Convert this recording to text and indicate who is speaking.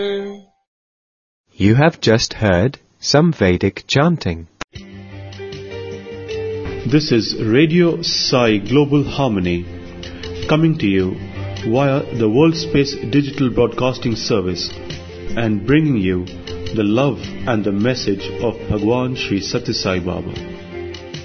Speaker 1: You have just heard some Vedic chanting.
Speaker 2: This is Radio Sai Global Harmony, coming to you via the World Space Digital Broadcasting Service and bringing you the love and the message of Bhagwan Sri Sathya Sai Baba.